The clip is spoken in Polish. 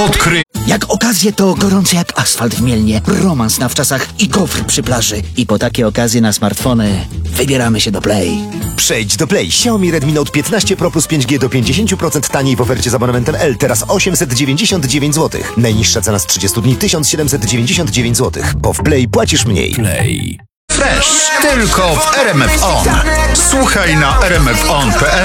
Odkryj. Jak okazje to gorące jak asfalt w Mielnie, romans na wczasach i gofr przy plaży. I po takie okazje na smartfony wybieramy się do Play. Przejdź do Play. Xiaomi Redmi Note 15 Pro plus 5G do 50% taniej w ofercie z abonamentem L. Teraz 899 zł. Najniższa cena z 30 dni 1799 zł. Bo w Play płacisz mniej. Play. Fresh. Tylko w RMF On. Słuchaj na rmfon.pl.